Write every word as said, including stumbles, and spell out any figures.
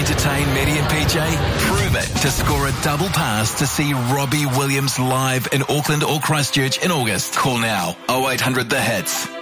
entertain Maddie and P J? Prove it to score a double pass to see Robbie Williams live in Auckland or Christchurch in August. Call now oh eight hundred the hits.